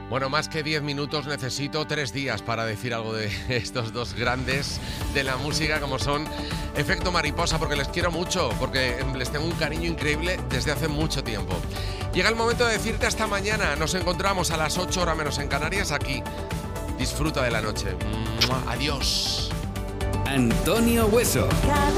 Bueno, más que 10 minutos necesito 3 días para decir algo de estos dos grandes de la música como son Efecto Mariposa, porque les quiero mucho, porque les tengo un cariño increíble desde hace mucho tiempo. Llega el momento de decirte hasta mañana. Nos encontramos a las 8 horas menos en Canarias aquí. Disfruta de la noche. ¡Mua! Adiós. Antonio Hueso.